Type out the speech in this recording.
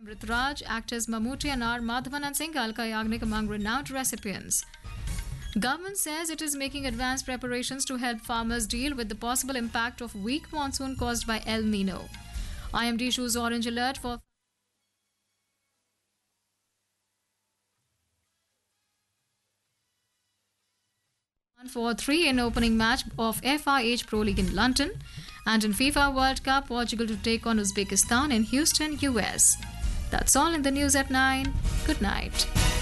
Amritraj, actors Mammootty and R. Madhavan and Singh Alka Yagnik among renowned recipients. Government says it is making advanced preparations to help farmers deal with the possible impact of weak monsoon caused by El Nino. IMD issues orange alert for 3 in opening match of FIH Pro League in London, and in FIFA World Cup, Portugal to take on Uzbekistan in Houston, US. That's all in the news at 9. Good night.